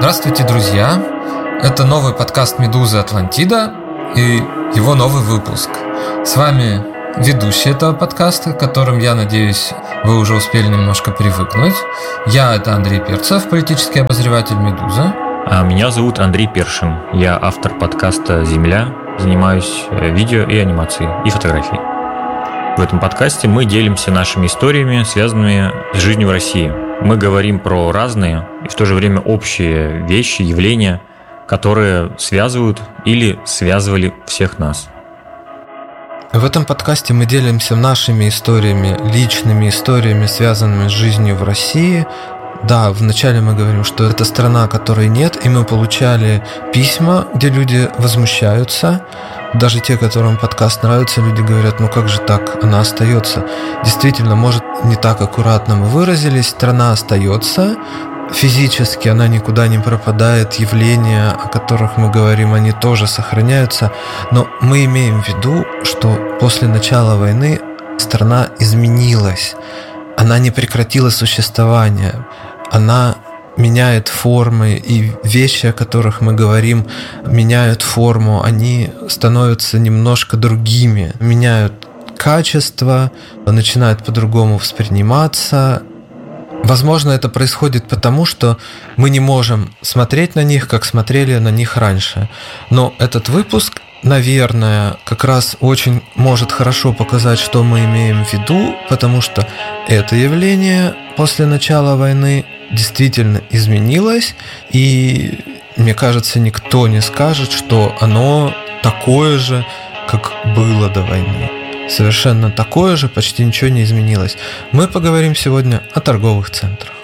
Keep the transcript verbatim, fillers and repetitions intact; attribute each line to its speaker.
Speaker 1: Здравствуйте, друзья! Это новый подкаст «Медузы Атлантида» и его новый выпуск. С вами ведущий этого подкаста, к которым, я надеюсь, вы уже успели немножко привыкнуть. Я – это Андрей Перцев, политический обозреватель «Медузы».
Speaker 2: А меня зовут Андрей Першин. Я автор подкаста «Земля». Занимаюсь видео и анимацией, и фотографией. В этом подкасте мы делимся нашими историями, связанными с жизнью в России. Мы говорим про разные и в то же время общие вещи, явления, которые связывают или связывали всех нас.
Speaker 1: В этом подкасте мы делимся нашими историями, личными историями, связанными с жизнью в России. Да, вначале мы говорим, что это страна, которой нет, и мы получали письма, где люди возмущаются. Даже те, которым подкаст нравится, люди говорят, ну как же так, она остается. Действительно, может, не так аккуратно мы выразились, страна остается. Физически она никуда не пропадает, явления, о которых мы говорим, они тоже сохраняются. Но мы имеем в виду, что после начала войны страна изменилась. Она не прекратила существование. Она меняет формы, и вещи, о которых мы говорим, меняют форму, они становятся немножко другими, меняют качество, начинают по-другому восприниматься. Возможно, это происходит потому, что мы не можем смотреть на них, как смотрели на них раньше. Но этот выпуск, наверное, как раз очень может хорошо показать, что мы имеем в виду, потому что это явление после начала войны действительно изменилось, и, мне кажется, никто не скажет, что оно такое же, как было до войны. Совершенно такое же, почти ничего не изменилось. Мы поговорим сегодня о торговых центрах.